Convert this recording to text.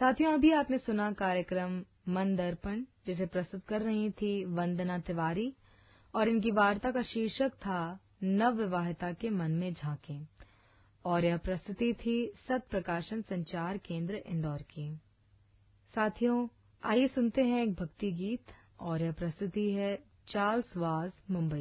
साथियों, अभी आपने सुना कार्यक्रम मन दर्पण, जिसे प्रस्तुत कर रही थी वंदना तिवारी, और इनकी वार्ता का शीर्षक था नवविवाहिता के मन में झांकें, और यह प्रस्तुति थी सत प्रकाशन संचार केंद्र इंदौर की। साथियों, आइए सुनते हैं एक भक्ति गीत, और यह प्रस्तुति है चार्ल्स वाज, मुंबई